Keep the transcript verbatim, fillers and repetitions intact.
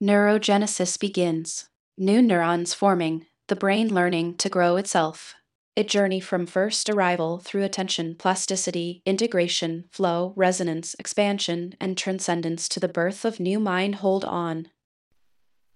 Neurogenesis begins. New neurons forming, the brain learning to grow itself. A journey from first arrival through attention, plasticity, integration, flow, resonance, expansion, and transcendence to the birth of new mind. Hold on.